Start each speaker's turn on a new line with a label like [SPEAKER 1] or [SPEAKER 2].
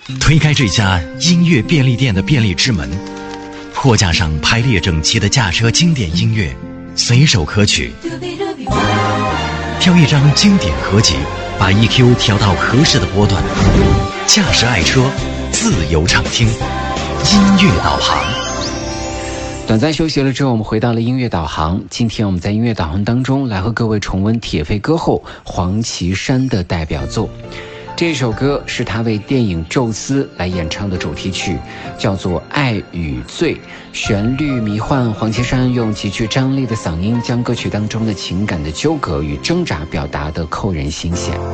[SPEAKER 1] 推开这家音乐便利店的便利之门，货架上排列整齐的驾车经典音乐，随手可取。挑一张经典合集，把 EQ 调到合适的波段，驾驶爱车，自由畅听，音乐导航。
[SPEAKER 2] 短暂休息了之后，我们回到了音乐导航。今天我们在音乐导航当中来和各位重温铁肺歌后黄绮珊的代表作。这首歌是他为电影《宙斯》来演唱的主题曲，叫做《爱与罪》，旋律迷幻。黄绮珊用极具张力的嗓音，将歌曲当中的情感的纠葛与挣扎表达得扣人心弦。